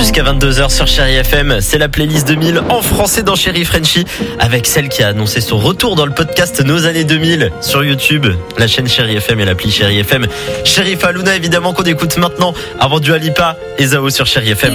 Jusqu'à 22h sur Chérie FM, c'est la playlist 2000 en français dans Chérie Frenchie, avec celle qui a annoncé son retour dans le podcast Nos années 2000 sur YouTube, la chaîne Chérie FM et l'appli Chérie FM. Chérif Halouna évidemment qu'on écoute maintenant avant Dua Lipa et Zao sur Chérie FM.